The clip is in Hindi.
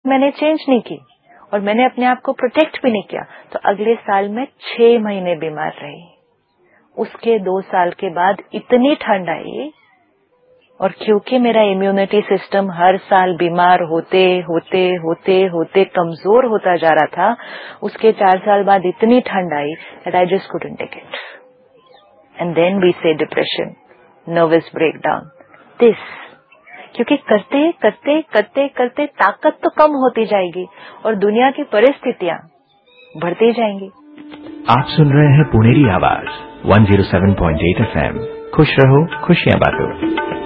मैंने चेंज नहीं की और मैंने अपने आप को प्रोटेक्ट भी नहीं किया, तो अगले साल मैं 6 महीने बीमार रही। उसके 2 साल के बाद इतनी ठंड आई, और क्योंकि मेरा इम्यूनिटी सिस्टम हर साल बीमार होते होते होते होते कमजोर होता जा रहा था, उसके 4 साल बाद इतनी ठंड आई that I just couldn't take it. And then we say depression, nervous breakdown. This, क्योंकि करते करते करते करते ताकत तो कम होती जाएगी और दुनिया की परिस्थितियां बढ़ती जाएंगी। आप सुन रहे हैं पुनेरी आवाज 107.8 FM। खुश रहो, खुशियां बांटो।